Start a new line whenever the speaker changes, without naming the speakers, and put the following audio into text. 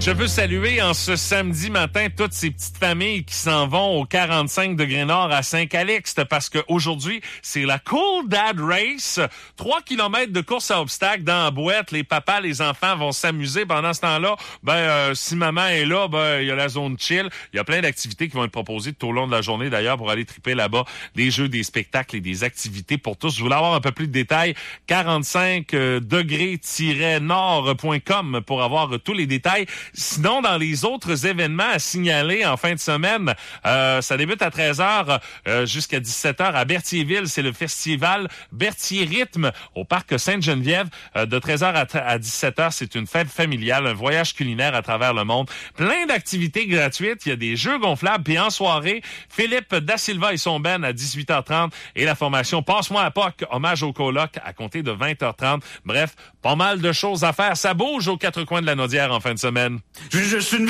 Je veux saluer en ce samedi matin toutes ces petites familles qui s'en vont au 45 degrés nord à Saint-Calixte parce qu'aujourd'hui, c'est la Cool Dad Race. 3 kilomètres de course à obstacles dans la boîte. Les papas, les enfants vont s'amuser. Pendant ce temps-là, si maman est là, il y a la zone chill. Il y a plein d'activités qui vont être proposées tout au long de la journée d'ailleurs pour aller triper là-bas. Des jeux, des spectacles et des activités pour tous. Je voulais avoir un peu plus de détails. 45 degrés-nord.com pour avoir tous les détails. Sinon, dans les autres événements à signaler en fin de semaine, ça débute à 13h jusqu'à 17h à Berthierville. C'est le festival Berthier Rythme au parc Sainte-Geneviève. De 13h à 17h, c'est une fête familiale, un voyage culinaire à travers le monde. Plein d'activités gratuites. Il y a des jeux gonflables. Puis en soirée, Philippe Da Silva et son band à 18h30 et la formation Passe-moi à POC, hommage au coloc à compter de 20h30. Bref, pas mal de choses à faire. Ça bouge aux quatre coins de la Naudière en fin de semaine.
Je suis une